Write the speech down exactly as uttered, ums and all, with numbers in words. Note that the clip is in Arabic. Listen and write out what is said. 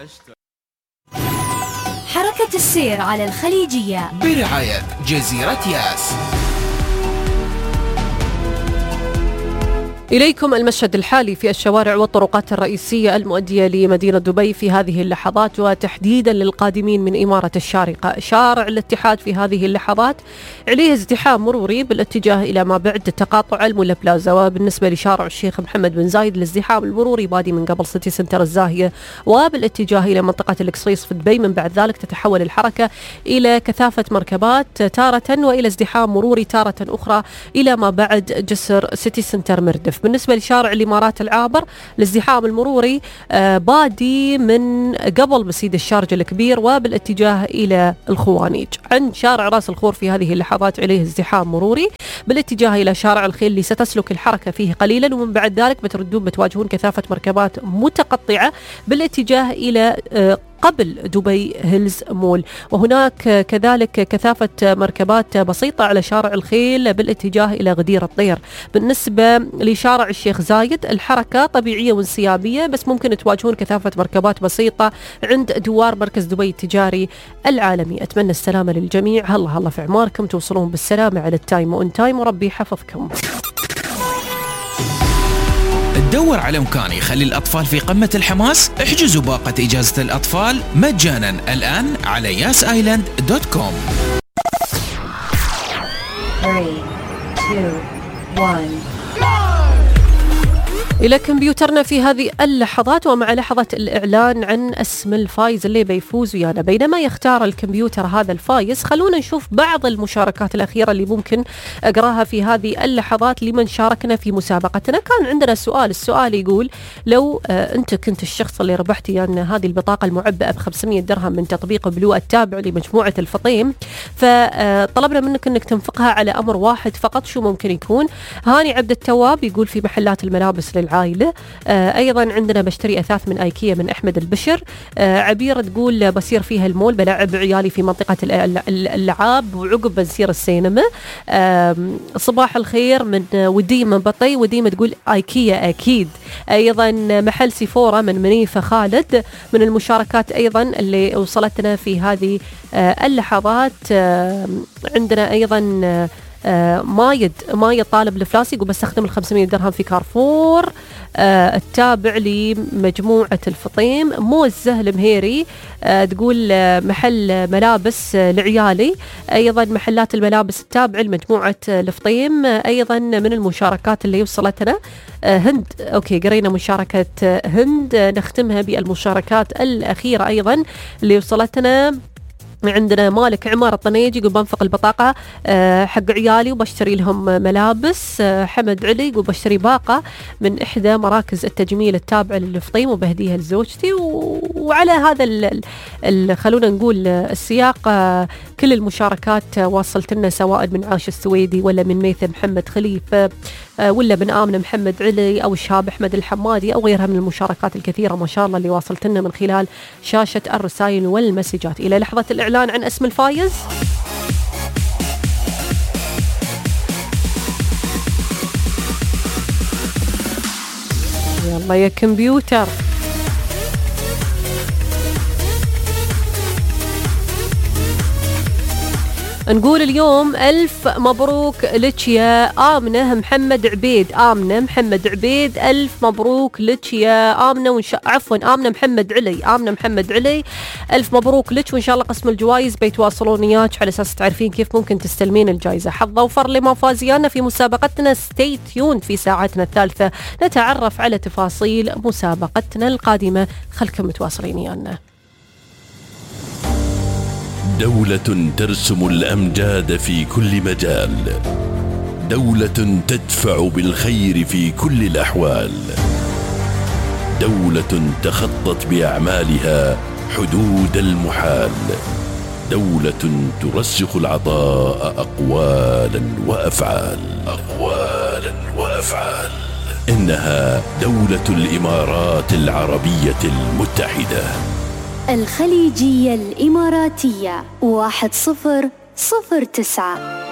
حركة السير على الخليجية برعاية جزيرة ياس. إليكم المشهد الحالي في الشوارع والطرقات الرئيسية المؤدية لمدينة دبي في هذه اللحظات، وتحديدا للقادمين من إمارة الشارقة. شارع الاتحاد في هذه اللحظات عليه ازدحام مروري بالاتجاه إلى ما بعد تقاطع المولا بلازا، وبالنسبة لشارع الشيخ محمد بن زايد الازدحام المروري بادي من قبل سيتي سنتر الزاهية وبالاتجاه إلى منطقة الإكسريس في دبي. من بعد ذلك تتحول الحركة إلى كثافة مركبات تارة وإلى ازدحام مروري تارة أخرى إلى ما بعد جسر سيتي سنتر مردف. بالنسبة لشارع الإمارات العابر الازدحام المروري آه بادي من قبل مسيد الشارجة الكبير وبالاتجاه إلى الخوانيج. عند شارع راس الخور في هذه اللحظات عليه ازدحام مروري بالاتجاه إلى شارع الخيل اللي ستسلك الحركة فيه قليلا، ومن بعد ذلك بتردون بتواجهون كثافة مركبات متقطعة بالاتجاه إلى آه قبل دبي هيلز مول، وهناك كذلك كثافة مركبات بسيطة على شارع الخيل بالاتجاه إلى غدير الطير. بالنسبة لشارع الشيخ زايد الحركة طبيعية وانسيابية، بس ممكن تواجهون كثافة مركبات بسيطة عند دوار مركز دبي التجاري العالمي. أتمنى السلامة للجميع، هلا هلا في عماركم، توصلون بالسلامة على التايم وان تايم، وربي يحفظكم. تدور على مكان يخلي الأطفال في قمة الحماس؟ احجزوا باقة إجازة الأطفال مجانا الآن على ياس آيلاند دوت كوم. three, two, one. إلى كمبيوترنا في هذه اللحظات ومع لحظة الإعلان عن اسم الفايز اللي بيفوز ويانا. بينما يختار الكمبيوتر هذا الفايز، خلونا نشوف بعض المشاركات الأخيرة اللي ممكن أقراها في هذه اللحظات لمن شاركنا في مسابقتنا. كان عندنا سؤال، السؤال يقول لو آه أنت كنت الشخص اللي ربحت يعني هذه البطاقة المعبأة بخمسمية درهم من تطبيق بلو التابع لمجموعة الفطيم، فطلبنا منك أنك تنفقها على أمر واحد فقط، شو ممكن يكون؟ هاني عبد التواب يقول في محلات الملابس للعائلة. آه أيضا عندنا بشتري أثاث من آيكيا من أحمد البشر. آه عبيرة تقول بصير فيها المول، بلعب عيالي في منطقة الألعاب وعقب بنسير السينما. آه صباح الخير من وديم من بطي، وديم تقول آيكيا أكيد. أيضا محل سيفورا من منيفة خالد من المشاركات أيضا اللي وصلتنا في هذه آه اللحظات. آه عندنا أيضا آه آه مايد مايد طالب الفلاسي يقول بستخدم الخمسمية درهم في كارفور آه التابع لمجموعة الفطيم. موزة المهيري آه تقول آه محل ملابس آه لعيالي. أيضا محلات الملابس التابعة لمجموعة آه الفطيم. آه أيضا من المشاركات اللي وصلتنا آه هند. أوكي قرينا مشاركة آه هند. آه نختمها بالمشاركات الأخيرة أيضا اللي وصلتنا. عندنا مالك عمار الطنيجي يقول بنفق البطاقة أه حق عيالي وبشتري لهم ملابس. أه حمد علي يقول بشتري باقة من إحدى مراكز التجميل التابعة للفطيم وبهديها لزوجتي. وعلى هذا ال ال خلونا نقول السياق أه كل المشاركات واصلت لنا سواء من عاش السويدي ولا من ميثم محمد خليفة أه ولا من آمنة محمد علي أو الشاب أحمد الحمادي أو غيرها من المشاركات الكثيرة ما شاء الله اللي واصلت لنا من خلال شاشة الرسائل والمسجات. إلى لحظة الإعلان عن اسم الفايز. يلا يا كمبيوتر. نقول اليوم ألف مبروك لك يا آمنة محمد عبيد. آمنة محمد عبيد ألف مبروك لك يا آمنة، وإن شاء عفوا آمنة محمد علي آمنة محمد علي ألف مبروك لك، وإن شاء الله قسم الجوائز بيتواصلون وياك على أساس تعرفين كيف ممكن تستلمين الجائزة. حظ أوفر لما فازيانا في مسابقتنا. ستي تيون في ساعتنا الثالثة نتعرف على تفاصيل مسابقتنا القادمة، خلكم متواصلين ويانا. دولة ترسم الأمجاد في كل مجال، دولة تدفع بالخير في كل الأحوال، دولة تخطت بأعمالها حدود المحال، دولة ترسخ العطاء أقوالا وأفعال أقوالا وأفعال إنها دولة الإمارات العربية المتحدة. الخليجية الإماراتية واحد صفر صفر تسعة.